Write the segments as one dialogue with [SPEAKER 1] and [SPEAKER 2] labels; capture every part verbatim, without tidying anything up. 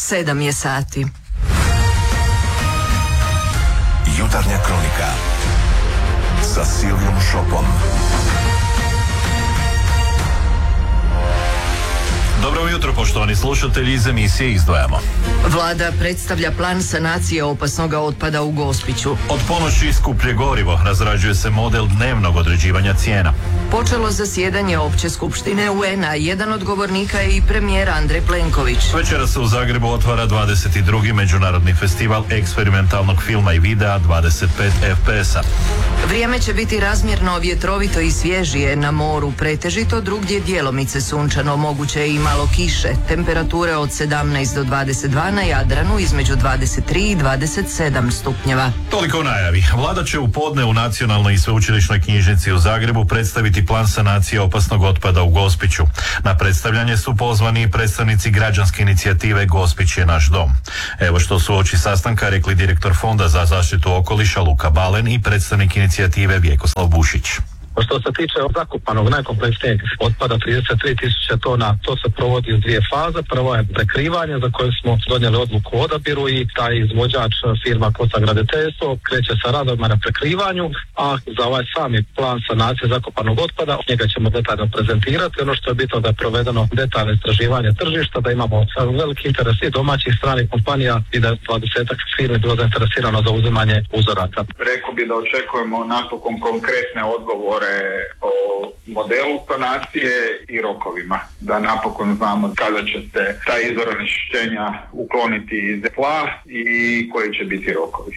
[SPEAKER 1] Sedam je sati.
[SPEAKER 2] Jutarnja kronika sa Silvijom Šopom.
[SPEAKER 3] Dobro jutro, poštovani slušatelji, iz emisije Izdvajamo.
[SPEAKER 1] Vlada predstavlja plan sanacije opasnog otpada u Gospiću.
[SPEAKER 3] Od ponoći skuplje gorivo, razrađuje se model dnevnog određivanja cijena.
[SPEAKER 1] Počelo zasjedanje opće skupštine U N-a, jedan od govornika je i premijer Andrej Plenković.
[SPEAKER 3] Večera se u Zagrebu otvara dvadeset drugi međunarodni festival eksperimentalnog filma i videa dvadeset pet F P S-a.
[SPEAKER 1] Vrijeme će biti razmjerno vjetrovito i svježije, na moru pretežito, drugdje djelomice sunčano, moguće i malo kiše. Temperature od sedamnaest do dvadeset dva, na Jadranu između dvadeset tri i dvadeset sedam stupnjeva.
[SPEAKER 3] Toliko u najavi. Vlada će u podne u Nacionalnoj i sveučilišnoj knjižnici u Zagrebu predstaviti plan sanacije opasnog otpada u Gospiću. Na predstavljanje su pozvani i predstavnici građanske inicijative Gospić je naš dom. Evo što su uoči sastanka rekli direktor Fonda za zaštitu okoliša Luka Balen i predstavnik inicijative Vjekoslav Bušić.
[SPEAKER 4] Što se tiče zakupanog najkompleksnijeg otpada trideset tri tisuće tona, to se provodi u dvije faze. Prvo je prekrivanje za koje smo donijeli odluku o odabiru i taj izvođač firma Kosa graditeljstvo kreće sa radovima na prekrivanju, a za ovaj sami plan sanacije zakupanog otpada njega ćemo detaljno prezentirati. Ono što je bitno da je provedeno detaljno istraživanje tržišta, da imamo veliki interes i domaćih stranih kompanija i da je dvadesetak firmi bilo zainteresirano za uzimanje uzoraka.
[SPEAKER 5] Rekao bi da očekujemo napokon konkretne odgovore o modelu sanacije i rokovima, da napokon znamo kada će se ta izvor onečišćenja ukloniti iz tla i koji će biti rokovi.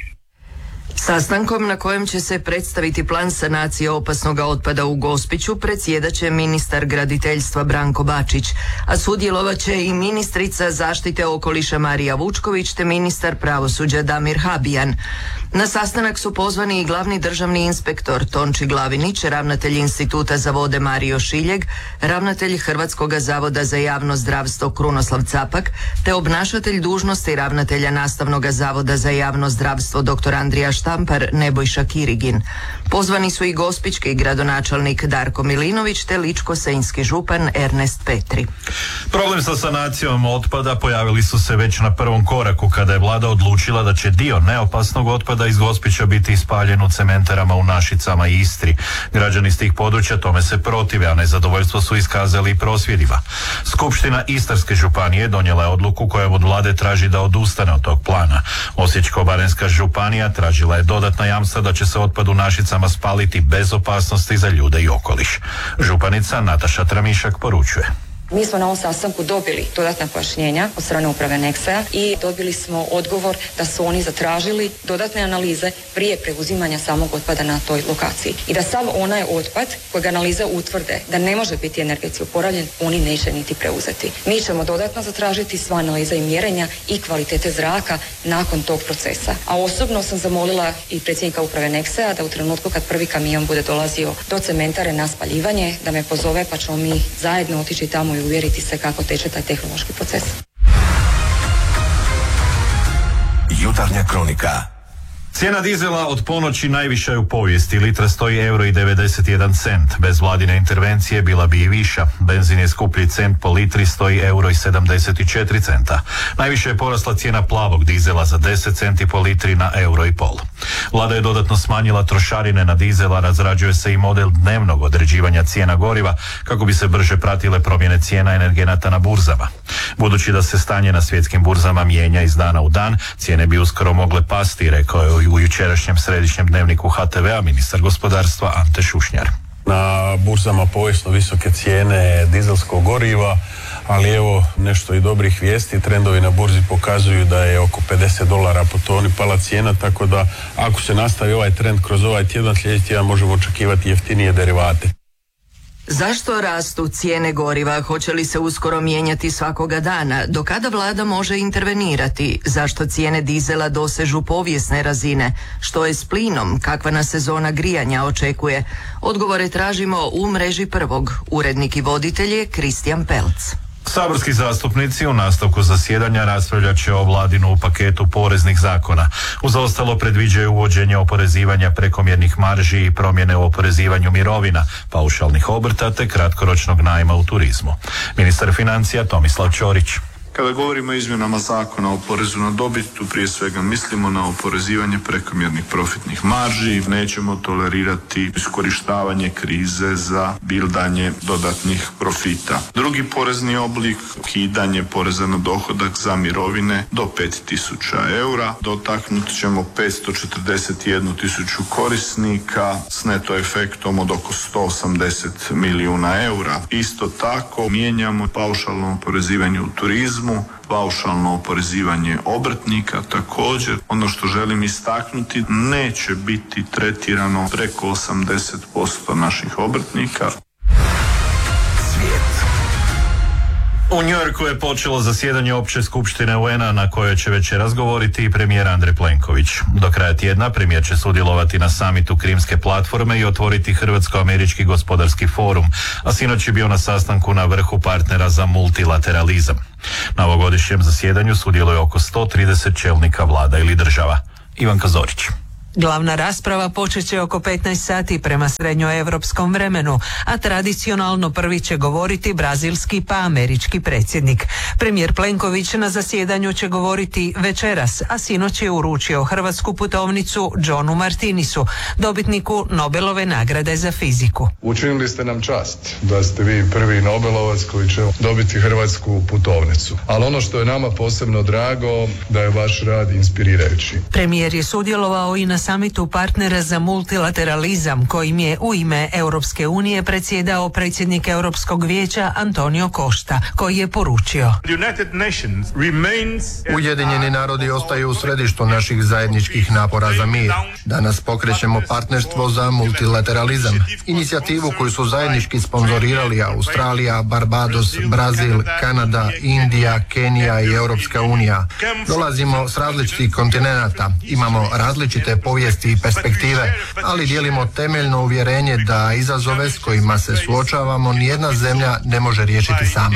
[SPEAKER 1] Sastankom na kojem će se predstaviti plan sanacije opasnog otpada u Gospiću predsjedat će ministar graditeljstva Branko Bačić, a sudjelovat će i ministrica zaštite okoliša Marija Vučković te ministar pravosuđa Damir Habijan. Na sastanak su pozvani i glavni državni inspektor Tonči Glavinić, ravnatelj Instituta za vode Mario Šiljeg, ravnatelj Hrvatskog zavoda za javno zdravstvo Krunoslav Capak te obnašatelj dužnosti ravnatelja Nastavnog zavoda za javno zdravstvo dr. Andrija Štampar Nebojša Kirigin. Pozvani su i gospićki gradonačelnik Darko Milinović te ličko-senjski župan Ernest Petri.
[SPEAKER 3] Problem sa sanacijom otpada pojavili su se već na prvom koraku kada je vlada odlučila da će dio neopasnog otpada iz Gospića biti ispaljen u cementarama u Našicama i Istri. Građani iz tih područja tome se protive, a nezadovoljstvo su iskazali i prosvjedima. Skupština Istarske županije donijela je odluku koja od vlade traži da odustane od tog plana. Osječko-baranjska županija tražila je dodatna jamstva da će se otpad u Našicama spaliti bez opasnosti za ljude i okoliš. Županica Nataša Tramišak poručuje.
[SPEAKER 6] Mi smo na ovom sastanku dobili dodatna pojašnjenja od strane uprave Nexea i dobili smo odgovor da su oni zatražili dodatne analize prije preuzimanja samog otpada na toj lokaciji. I da sav onaj otpad kojeg analize utvrde da ne može biti energetski oporavljen, oni neće niti preuzeti. Mi ćemo dodatno zatražiti sva analiza i mjerenja i kvalitete zraka nakon tog procesa. A osobno sam zamolila i predsjednika uprave Nexea da u trenutku kad prvi kamion bude dolazio do cementare na spaljivanje, da me pozove pa ćemo mi zajedno otići tamo i uvjeriti se kako teče taj tehnološki proces.
[SPEAKER 2] Jutarnja kronika.
[SPEAKER 3] Cijena dizela od ponoći najviša je u povijesti. Litra stoji euro i devedeset jedan cent. Bez vladine intervencije bila bi i viša. Benzin je skuplji, cent po litri stoji euro i sedamdeset četiri centa. Najviše je porasla cijena plavog dizela za deset centi po litri na euro i pol. Vlada je dodatno smanjila trošarine na dizela, razrađuje se i model dnevnog određivanja cijena goriva kako bi se brže pratile promjene cijena energenata na burzama. Budući da se stanje na svjetskim burzama mijenja iz dana u dan, cijene bi uskoro mogle pasti, rekao je u jučerašnjem središnjem dnevniku H T V-a ministar gospodarstva Ante Šušnjar.
[SPEAKER 7] Na burzama povijesno visoke cijene dizelskog goriva, ali evo nešto i dobrih vijesti. Trendovi na burzi pokazuju da je oko pedeset dolara po toni pala cijena, tako da ako se nastavi ovaj trend kroz ovaj tjedan, sljedeći tjedan možemo očekivati jeftinije derivate.
[SPEAKER 1] Zašto rastu cijene goriva? Hoće li se uskoro mijenjati svakoga dana? Do kada vlada može intervenirati? Zašto cijene dizela dosežu povijesne razine? Što je s plinom? Kakva nas sezona grijanja očekuje? Odgovore tražimo u mreži Prvog. Urednik i voditelj je Kristijan Pelc.
[SPEAKER 3] Saborski zastupnici u nastavku zasjedanja raspravljat će o vladinu paketu poreznih zakona. Uz ostalo predviđaju uvođenje oporezivanja prekomjernih marži i promjene u oporezivanju mirovina, paušalnih obrta te kratkoročnog najma u turizmu. Ministar financija Tomislav Ćorić.
[SPEAKER 8] Kada govorimo o izmjenama zakona o porezu na dobit, tu prije svega mislimo na oporezivanje prekomjernih profitnih marži. Nećemo tolerirati iskorištavanje krize za bildanje dodatnih profita. Drugi porezni oblik, ukidanje poreza na dohodak za mirovine do pet tisuća eura. Dotaknut ćemo petsto četrdeset jednu tisuću korisnika s neto efektom od oko sto osamdeset milijuna eura. Isto tako mijenjamo paušalno oporezivanje u turizmu, paušalno oporezivanje obrtnika također. Ono što želim istaknuti, neće biti tretirano preko osamdeset posto naših obrtnika.
[SPEAKER 3] U Njujorku je počelo zasjedanje opće skupštine U N-a na kojoj će večeras govoriti i premijer Andrej Plenković. Do kraja tjedna premijer će sudjelovati na samitu Krimske platforme i otvoriti Hrvatsko-američki gospodarski forum, a sinoć je bio na sastanku na vrhu partnera za multilateralizam. Na ovogodišnjem zasjedanju sudjeluje oko sto trideset čelnika vlada ili država. Ivanka Zorić.
[SPEAKER 9] Glavna rasprava počet će oko petnaest sati prema srednjoevropskom vremenu, a tradicionalno prvi će govoriti brazilski pa američki predsjednik. Premijer Plenković na zasjedanju će govoriti večeras, a sinoć je uručio hrvatsku putovnicu Johnu Martinisu, dobitniku Nobelove nagrade za fiziku.
[SPEAKER 10] Učinili ste nam čast da ste vi prvi Nobelovac koji će dobiti hrvatsku putovnicu. Ali ono što je nama posebno drago, da je vaš rad inspirirajući.
[SPEAKER 9] Premijer je sudjelovao i na samitu partnera za multilateralizam kojim je u ime Europske unije predsjedao predsjednik Europskog vijeća Antonio Costa, koji je poručio:
[SPEAKER 11] Ujedinjeni narodi ostaju u središtu naših zajedničkih napora za mir. Danas pokrećemo partnerstvo za multilateralizam, inicijativu koju su zajednički sponzorirali Australija, Barbados, Brazil, Kanada, Indija, Kenija i Europska unija. Dolazimo s različitih kontinenata, imamo različite povijesti i perspektive, ali dijelimo temeljno uvjerenje da izazove s kojima se suočavamo nijedna zemlja ne može riješiti sama.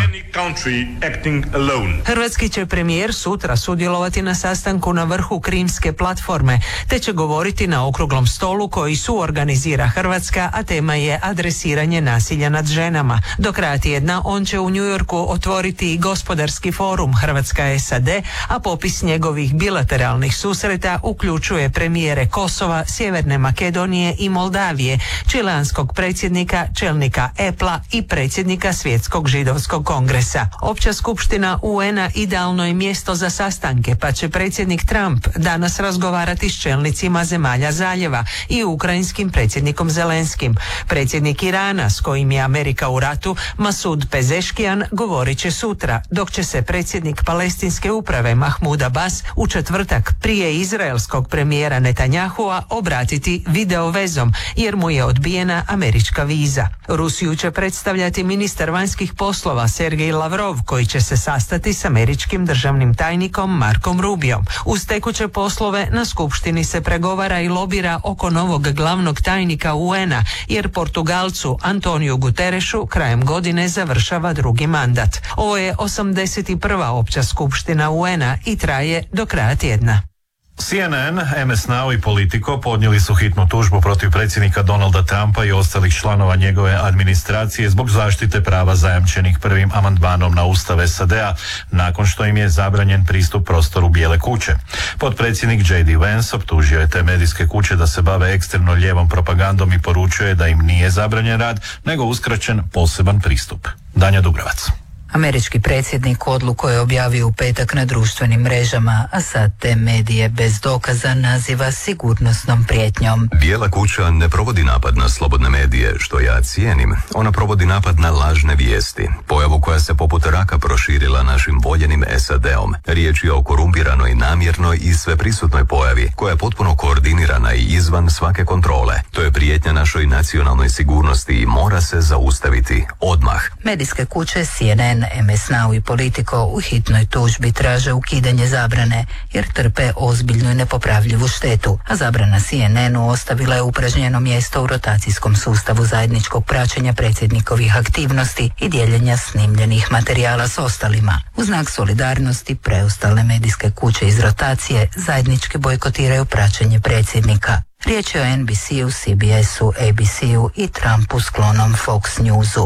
[SPEAKER 9] Hrvatski će premijer sutra sudjelovati na sastanku na vrhu Krimske platforme, te će govoriti na okruglom stolu koji suorganizira Hrvatska, a tema je adresiranje nasilja nad ženama. Do kraja tjedna on će u Njujorku otvoriti i gospodarski forum Hrvatska-S A D, a popis njegovih bilateralnih susreta uključuje premijere Kosova, Sjeverne Makedonije i Moldavije, čileanskog predsjednika, čelnika Apple-a i predsjednika Svjetskog židovskog kongresa. Opća skupština U N-a idealno je mjesto za sastanke, pa će predsjednik Trump danas razgovarati s čelnicima zemalja zaljeva i ukrajinskim predsjednikom Zelenskim. Predsjednik Irana, s kojim je Amerika u ratu, Masud Pezeškijan, govorit će sutra, dok će se predsjednik palestinske uprave Mahmud Abbas u četvrtak prije izraelskog premijera Netanyahua obratiti video vezom, jer mu je odbijena američka viza. Rusiju će predstavljati ministar vanjskih poslova Sergej Lavrov, koji će se sastati s američkim državnim tajnikom Markom Rubiom. Uz tekuće poslove na skupštini se pregovara i lobira oko novog glavnog tajnika U N-a, jer Portugalcu Antoniju Guterešu krajem godine završava drugi mandat. Ovo je osamdeset prva opća skupština U N-a i traje do kraja tjedna.
[SPEAKER 3] C N N, M S Now i Politico podnijeli su hitnu tužbu protiv predsjednika Donalda Trumpa i ostalih članova njegove administracije zbog zaštite prava zajamčenih prvim amandmanom na Ustav S A D-a nakon što im je zabranjen pristup prostoru Bijele kuće. Potpredsjednik J D Vance optužio je te medijske kuće da se bave ekstremno lijevom propagandom i poručuje da im nije zabranjen rad, nego uskraćen poseban pristup. Danja Dubrovac.
[SPEAKER 12] Američki predsjednik odluku je objavio u petak na društvenim mrežama, a sad te medije bez dokaza naziva sigurnosnom prijetnjom.
[SPEAKER 13] Bijela kuća ne provodi napad na slobodne medije, što ja cijenim. Ona provodi napad na lažne vijesti, pojavu koja se poput raka proširila našim voljenim S A D-om. Riječ je o korumpiranoj, namjernoj i sveprisutnoj pojavi, koja je potpuno koordinirana i izvan svake kontrole. To je prijetnja našoj nacionalnoj sigurnosti i mora se zaustaviti odmah.
[SPEAKER 12] Medijske kuće C N N, M S Now i Politico u hitnoj tužbi traže ukidanje zabrane, jer trpe ozbiljnu i nepopravljivu štetu, a zabrana C N N-u ostavila je upražnjeno mjesto u rotacijskom sustavu zajedničkog praćenja predsjednikovih aktivnosti i dijeljenja snimljenih materijala s ostalima. U znak solidarnosti preostale medijske kuće iz rotacije zajednički bojkotiraju praćenje predsjednika. Riječ je o N B C-u, C B S-u, A B C-u i Trumpu sklonom Fox News-u.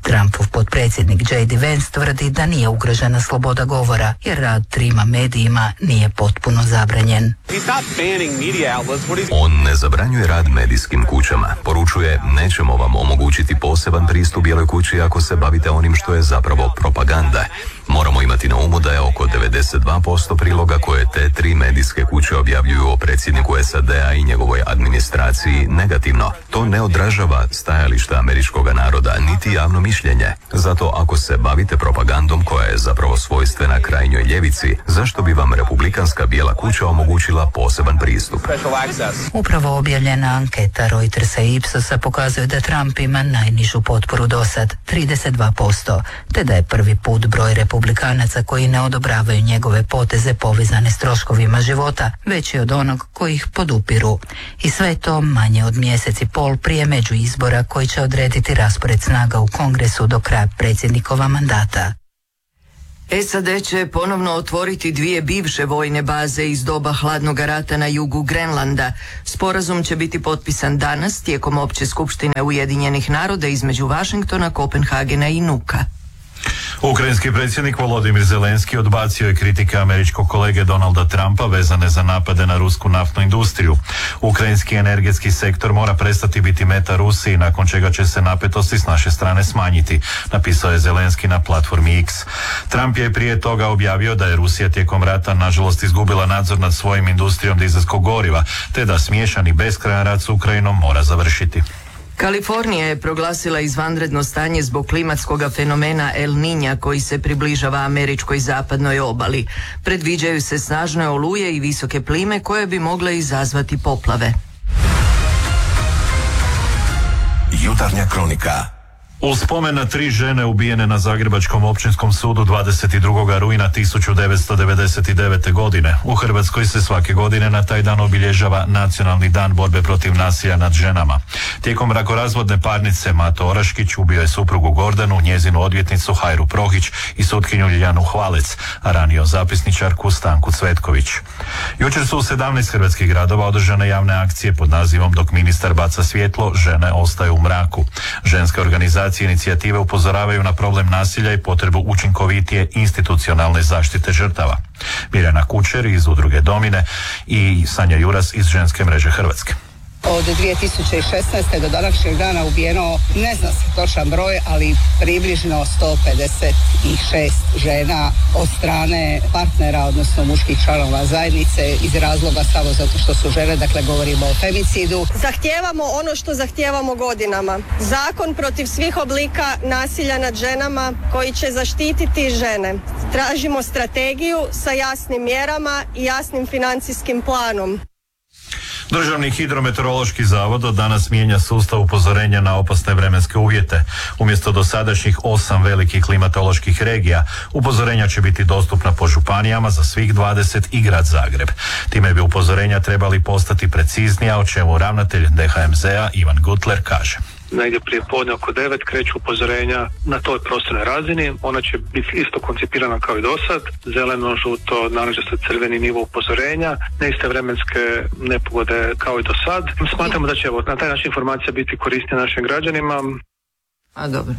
[SPEAKER 12] Trumpov potpredsjednik J D Vance tvrdi da nije ugrožena sloboda govora, jer rad trima medijima nije potpuno zabranjen.
[SPEAKER 13] On ne zabranjuje rad medijskim kućama. Poručuje, nećemo vam omogućiti poseban pristup Bijeloj kući ako se bavite onim što je zapravo propaganda. Moramo imati na umu da je oko devedeset dva posto priloga koje te tri medijske kuće objavljuju o predsjedniku S A D-a i njegovoj administraciji negativno. To ne odražava stajališta američkog naroda, niti javno mišljenje. Zato ako se bavite propagandom koja je zapravo svojstvena krajnjoj ljevici, zašto bi vam republikanska Bijela kuća omogućila poseban pristup?
[SPEAKER 12] Upravo objavljena anketa Reutersa i Ipsosa pokazuje da Trump ima najnižu potporu dosad, trideset dva posto, te da je prvi put broj republikanaca koji ne odobravaju njegove poteze povezane s troškovima života veći od onog koji ih podupiru. I sve to manje od mjesec i pol prije među izbora koji će odrediti raspored snaga u Kongresu do kraja predsjednikova mandata.
[SPEAKER 1] S A D će ponovno otvoriti dvije bivše vojne baze iz doba hladnog rata na jugu Grenlanda. Sporazum će biti potpisan danas tijekom Opće skupštine Ujedinjenih naroda između Washingtona, Kopenhagena i Nuka.
[SPEAKER 3] Ukrajinski predsjednik Volodimir Zelenski odbacio je kritike američkog kolege Donalda Trumpa vezane za napade na rusku naftnu industriju. Ukrajinski energetski sektor mora prestati biti meta Rusiji, nakon čega će se napetosti s naše strane smanjiti, napisao je Zelenski na platformi X. Trump je prije toga objavio da je Rusija tijekom rata nažalost izgubila nadzor nad svojim industrijom dizelskog goriva, te da smiješani beskrajan rat s Ukrajinom mora završiti.
[SPEAKER 1] Kalifornija je proglasila izvanredno stanje zbog klimatskog fenomena El Niña koji se približava američkoj zapadnoj obali. Predviđaju se snažne oluje i visoke plime koje bi mogle izazvati poplave.
[SPEAKER 2] Jutarnja kronika.
[SPEAKER 3] U spomen na tri žene ubijene na Zagrebačkom općinskom sudu dvadeset drugog rujna tisuću devetsto devedeset devete. godine. U Hrvatskoj se svake godine na taj dan obilježava Nacionalni dan borbe protiv nasilja nad ženama. Tijekom brakorazvodne parnice Mato Oraškić ubio je suprugu Gordanu, njezinu odvjetnicu Hajru Prohić i sutkinju Ljiljanu Hvalec, a ranio zapisničarku Stanku Cvetković. Jučer su u sedamnaest hrvatskih gradova održane javne akcije pod nazivom Dok ministar baca svjetlo, žene ostaju u mraku. Ženske organizacije inicijative upozoravaju na problem nasilja i potrebu učinkovitije institucionalne zaštite žrtava. Mirjana Kučer iz udruge Domine i Sanja Juras iz Ženske mreže Hrvatske.
[SPEAKER 14] Od dvije tisuće šesnaeste. do današnjeg dana ubijeno, ne zna se točan broj, ali približno sto pedeset šest žena od strane partnera, odnosno muških članova zajednice iz razloga samo zato što su žene, dakle govorimo o femicidu.
[SPEAKER 15] Zahtijevamo ono što zahtijevamo godinama. Zakon protiv svih oblika nasilja nad ženama koji će zaštititi žene. Tražimo strategiju sa jasnim mjerama i jasnim financijskim planom.
[SPEAKER 3] Državni hidrometeorološki zavod od danas mijenja sustav upozorenja na opasne vremenske uvjete. Umjesto dosadašnjih osam velikih klimatoloških regija, upozorenja će biti dostupna po županijama za svih dvadeset i grad Zagreb. Time bi upozorenja trebali postati preciznija, o čemu ravnatelj D H M Z-a Ivan Gutler kaže.
[SPEAKER 16] Negdje prije podne oko devet kreću upozorenja na toj prostornoj razini. Ona će biti isto koncipirana kao i dosad. Zeleno, žuto, narančasto, crveni nivo upozorenja. Neiste vremenske nepogode kao i do sad. Smatramo da će evo, na taj način informacija biti korisnija našim građanima.
[SPEAKER 1] A dobro.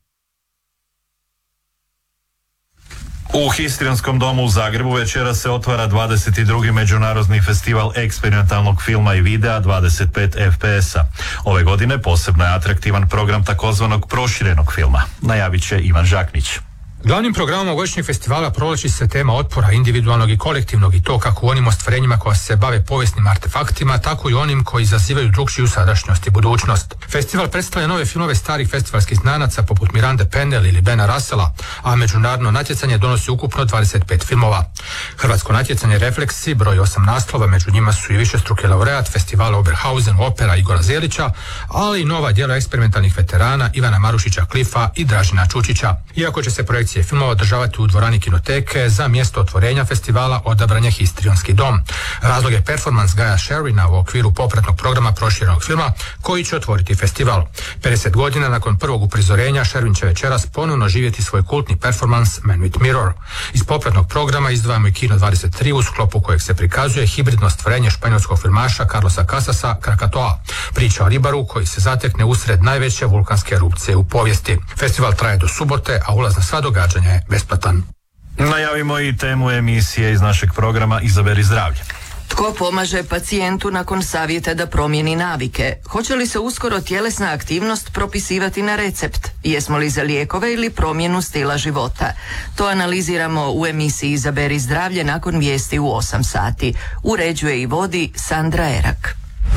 [SPEAKER 3] U Histrionskom domu u Zagrebu večera se otvara dvadeset drugi međunarodni festival eksperimentalnog filma i videa dvadeset pet F P S-a. Ove godine posebno je atraktivan program takozvanog proširenog filma. Najavit će Ivan Žaknić.
[SPEAKER 17] Glavnim programom ovogodišnjeg festivala provlači se tema otpora individualnog i kolektivnog, i to kako u onim ostvarenjima koja se bave povijesnim artefaktima, tako i onim koji izazivaju drukčiju sadašnjost i budućnost. Festival predstavlja nove filmove starih festivalskih znanaca poput Mirande Pendel ili Bena Russella, a međunarodno natjecanje donosi ukupno dvadeset pet filmova. Hrvatsko natjecanje Refleksi broji osam naslova, među njima su i višestruki laureat festivala Oberhausen opera Igora Zelića, ali i nova djela eksperimentalnih veterana Ivana Marušića Klifa i Dražina Čučića. Iako će se projekcija projekcije filmova održavati u dvorani Kinoteke, za mjesto otvorenja festivala odabran je Histrionski dom. Razlog je performans Gaja Sherwina u okviru popratnog programa proširenog filma koji će otvoriti festival. pedeset godina nakon prvog uprizorenja Sherwin će večeras ponovno živjeti svoj kultni performans Man with Mirror. Iz popratnog programa izdvajamo i Kino dvadeset tri u sklopu kojeg se prikazuje hibridno stvorenje španjolskog filmaša Carlosa Casasa Krakatoa. Priča o ribaru koji se zatekne usred najveće vulkanske erupcije u povijesti. Festival traje do subote, a ulaz na sva događanja je besplatan.
[SPEAKER 3] Najavimo i temu emisije iz našeg programa Izaberi zdravlje.
[SPEAKER 1] Tko pomaže pacijentu nakon savjeta da promijeni navike? Hoće li se uskoro tjelesna aktivnost propisivati na recept? Jesmo li za lijekove ili promjenu stila života? To analiziramo u emisiji Izaberi zdravlje nakon vijesti u osam sati. Uređuje i vodi Sandra Erak.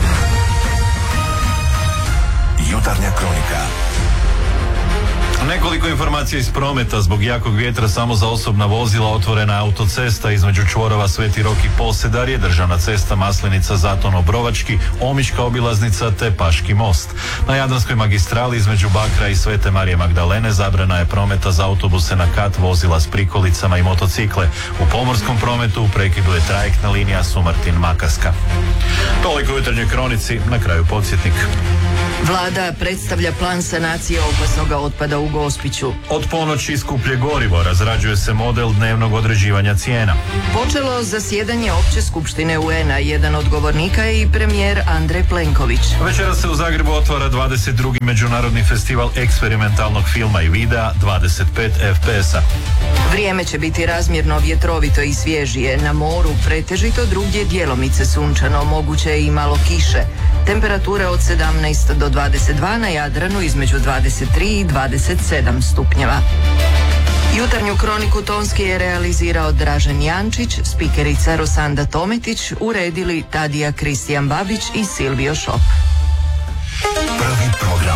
[SPEAKER 2] Jutarnja kronika.
[SPEAKER 3] Nekoliko informacija iz prometa. Zbog jakog vjetra samo za osobna vozila otvorena autocesta između čvorova Sveti Rok i Posedarje, državna cesta Maslenica Zaton Obrovački, Omiška obilaznica te Paški most. Na Jadranskoj magistrali između Bakra i Svete Marije Magdalene zabrana je prometa za autobuse na kat, vozila s prikolicama i motocikle. U pomorskom prometu u prekidu je trajektna linija Sumartin-Makarska. Toliko u jutarnjoj kronici, na kraju podsjetnik.
[SPEAKER 1] Vlada predstavlja plan sanacije opasnog otpada u Gospiću.
[SPEAKER 3] Od ponoći skuplje gorivo, razrađuje se model dnevnog određivanja cijena.
[SPEAKER 1] Počelo zasjedanje Opće skupštine U N-a, jedan od govornika je i premijer Andrej Plenković.
[SPEAKER 3] Večera se u Zagrebu otvara dvadeset drugi međunarodni festival eksperimentalnog filma i videa dvadeset pet F P S-a.
[SPEAKER 1] Vrijeme će biti razmjerno vjetrovito i svježije, na moru pretežito, drugdje djelomice sunčano, moguće je i malo kiše. Temperature od sedamnaest do dvadeset dva, na Jadranu između dvadeset tri i dvadeset sedam stupnjeva. Jutarnju kroniku tonski je realizirao Dražen Jančić, spikerica Rosanda Tometić, uredili Tadija Kristijan Babić i Silvio Šop.
[SPEAKER 2] Prvi program.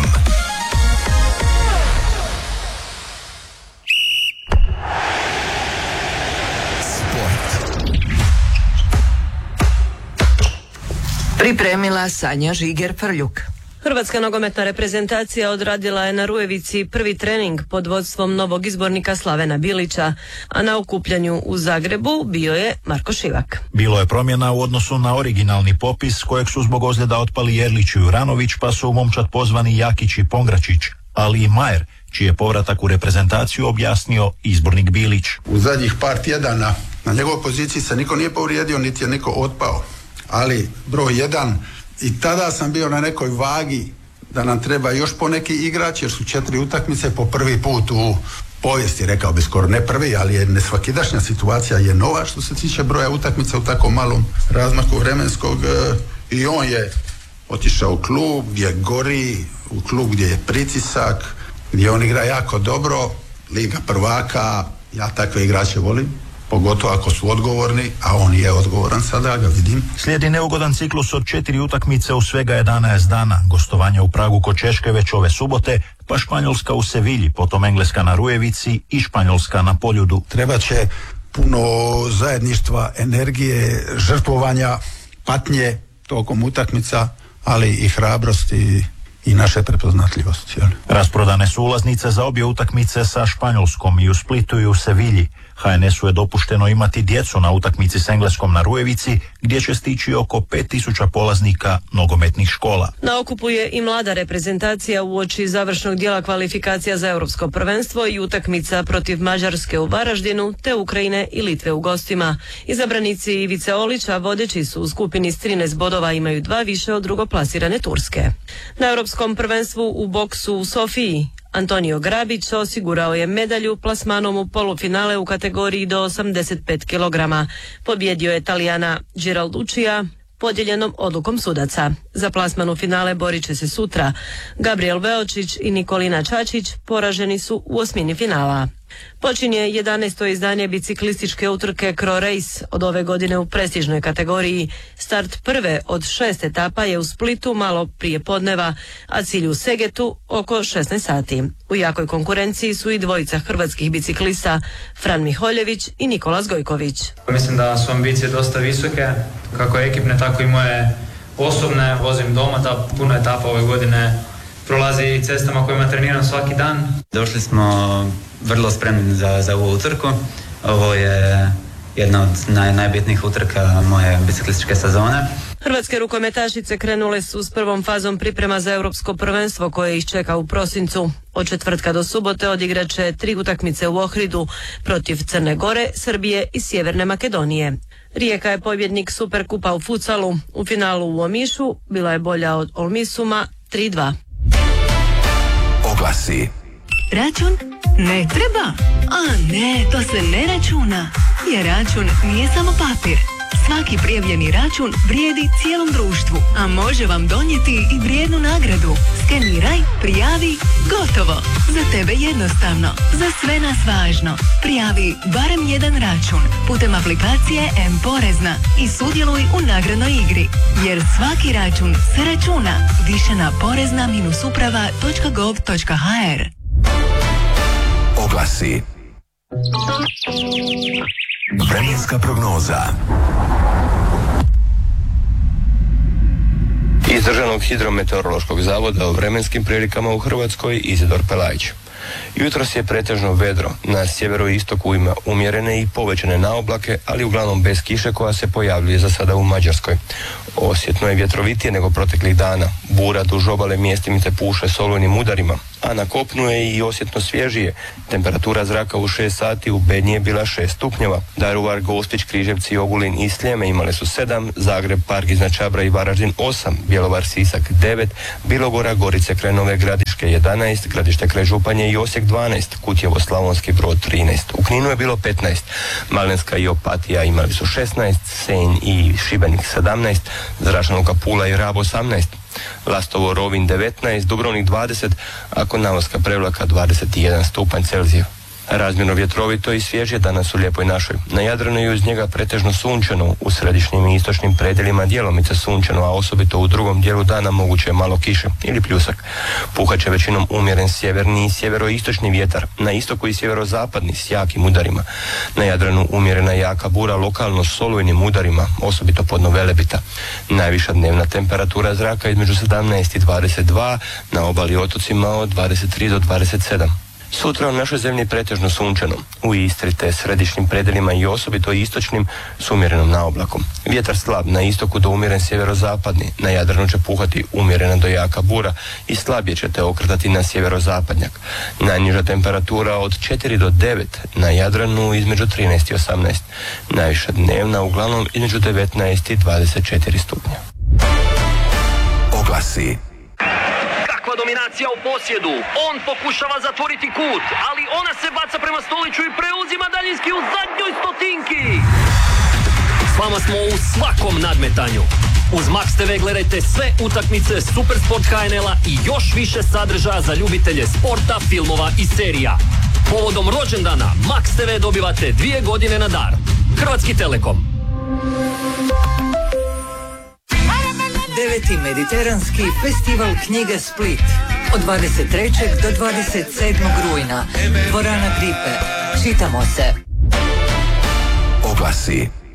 [SPEAKER 1] Pripremila Sanja Žiger-Frljuk.
[SPEAKER 18] Hrvatska nogometna reprezentacija odradila je na Rujevici prvi trening pod vodstvom novog izbornika Slavena Bilića, a na okupljanju u Zagrebu bio je Marko Šivak.
[SPEAKER 19] Bilo je promjena u odnosu na originalni popis kojeg su zbog ozljeda otpali Jerlić i Juranović, pa su u momčad pozvani Jakić i Pongračić, ali i Majer, čiji je povratak u reprezentaciju objasnio izbornik Bilić.
[SPEAKER 20] U zadnjih par tjedana na njegovoj poziciji se niko nije povrijedio, niti je niko otpao, ali broj jedan, i tada sam bio na nekoj vagi da nam treba još poneki igrač, jer su četiri utakmice po prvi put u povijesti, rekao bi skoro ne prvi, ali je nesvakidašnja situacija je nova što se tiče broja utakmica u tako malom razmaku vremenskog, i on je otišao u klub gdje gori, u klub gdje je pritisak, gdje on igra jako dobro, Liga prvaka, ja takve igrače volim, pogotovo ako su odgovorni, a on je odgovoran sada, ga vidim.
[SPEAKER 19] Slijedi neugodan ciklus od četiri utakmice u svega jedanaest dana, gostovanja u Pragu kod Češke već ove subote, pa Španjolska u Sevilji, potom Engleska na Rujevici i Španjolska na Poljudu.
[SPEAKER 20] Treba će puno zajedništva, energije, žrtvovanja, patnje tokom utakmica, ali i hrabrosti i naše prepoznatljivosti.
[SPEAKER 19] Rasprodane su ulaznice za obje utakmice sa Španjolskom i u Splitu i u Sevilji. H N S-u je dopušteno imati djecu na utakmici s Engleskom na Rujevici, gdje će stići oko pet tisuća polaznika nogometnih škola.
[SPEAKER 18] Na okupu je i mlada reprezentacija uoči završnog dijela kvalifikacija za europsko prvenstvo i utakmica protiv Mađarske u Varaždinu, te Ukrajine i Litve u gostima. Izabranici Ivice Olića vodeći su u skupini s trinaest bodova, imaju dva više od drugoplasirane Turske. Na europskom prvenstvu u boksu u Sofiji Antonio Grabić osigurao je medalju plasmanom u polufinale u kategoriji do osamdeset pet kilograma. Pobjedio je Talijana Giralduccija podijeljenom odlukom sudaca. Za plasman u finale borit će se sutra. Gabriel Veočić i Nikolina Čačić poraženi su u osmini finala. Počinje jedanaesto izdanje biciklističke utrke Cro Race od ove godine u prestižnoj kategoriji. Start prve od šest etapa je u Splitu malo prije podneva, a cilj u Segetu oko šesnaest sati. U jakoj konkurenciji su i dvojica hrvatskih biciklista, Fran Miholjević i Nikola Zgojković.
[SPEAKER 21] Mislim da su ambicije dosta visoke, kako ekipne, tako i moje osobne. Vozim doma, da puno etapa ove godine prolazi cestama kojima treniram svaki dan. Došli smo vrlo spremni za, za ovu utrku. Ovo je jedna od naj, najbitnijih utrka moje biciklističke sezone.
[SPEAKER 18] Hrvatske rukometašice krenule su s prvom fazom priprema za europsko prvenstvo koje ih čeka u prosincu. Od četvrtka do subote odigraće tri utakmice u Ohridu protiv Crne Gore, Srbije i Sjeverne Makedonije. Rijeka je pobjednik Superkupa u futsalu. U finalu u Omišu bila je bolja od Olmisuma tri dva.
[SPEAKER 2] Oglasi.
[SPEAKER 4] Račun? Ne treba? A ne, to se ne računa. Jer račun nije samo papir. Svaki prijavljeni račun vrijedi cijelom društvu, a može vam donijeti i vrijednu nagradu. Skeniraj, prijavi, gotovo. Za tebe jednostavno, za sve nas važno. Prijavi barem jedan račun putem aplikacije M-Porezna i sudjeluj u nagradnoj igri. Jer svaki račun se računa. Više na porezna uprava točka gov točka ha er.
[SPEAKER 2] Oglasi. Vremenska prognoza.
[SPEAKER 22] Iz Državnog hidrometeorološkog zavoda o vremenskim prilikama u Hrvatskoj Izidor Pelajić. Jutros je pretežno vedro, na sjeveroistoku ima umjerene i povećane naoblake, ali uglavnom bez kiše koja se pojavljuje za sada u Mađarskoj. Osjetno je vjetrovitije nego proteklih dana, bura duž obale mjestimice puše s olujnim udarima, a na kopnu je i osjetno svježije. Temperatura zraka u šest sati u Bednji je bila šest stupnjeva. Daruvar, Gospić, Križevci, Ogulin i Sljeme imale su sedam, Zagreb, Park iznad Čabra i Varaždin osam, Bjelovar, Sisak devet, Bilogora, Gorice kraj Nove Gradiške jedanaest, Gradište kraj Županje i Osijek dvanaest, Kutjevo, Slavonski Brod trinaest. U Kninu je bilo petnaest, Malenska i Opatija imali su šesnaest, Senj i Šibenik sedamnaest, Zračna luka Pula i Rab osamnaest, Lastovo, Rovinj devetnaest, Dubrovnik dvadeset, a kod Navonska Prevlaka dvadeset jedan stupanj Celzija. Razmjerno vjetrovito i svježe danas u Lijepoj našoj. Na Jadranu i uz njega pretežno sunčano, u središnjim i istočnim predjelima djelomice sunčano, a osobito u drugom dijelu dana moguće je malo kiše ili pljusak. Puhat će većinom umjeren sjeverni i sjeveroistočni vjetar, na istoku i sjeverozapadni s jakim udarima. Na Jadranu umjerena jaka bura, lokalno s olujnim udarima, osobito podno Velebita. Najviša dnevna temperatura zraka između sedamnaest i dvadeset dva, na obali otocima od dvadeset tri do dvadeset sedam. Sutra u našoj zemlji pretežno sunčano, u Istri te središnjim predjelima i osobito istočnim s umjerenom naoblakom. Vjetar slab, na istoku do umjeren sjeverozapadni, na Jadranu će puhati umjerena do jaka bura i slabije će te okretati na sjeverozapadnjak. Najniža temperatura od četiri do devet, na Jadranu između trinaest i osamnaest. Najviša dnevna uglavnom između devetnaest i dvadeset četiri stupnja.
[SPEAKER 2] Oglasi.
[SPEAKER 23] Dominacija u posjedu, on pokušava zatvoriti kut, ali ona se baca prema Stoliću i preuzima daljinski u zadnjoj stotinki. S vama smo u svakom nadmetanju. Uz Max te ve gledajte sve utakmice Supersport ha en el-a i još više sadržaja za ljubitelje sporta, filmova i serija. Povodom rođendana Max te ve dobivate dvije godine na dar. Hrvatski Telekom.
[SPEAKER 24] Deveti Mediteranski festival knjige Split od dvadeset trećeg do dvadeset sedmog rujna. Dvorana Gripe. Čitamo se.
[SPEAKER 2] Oglasi.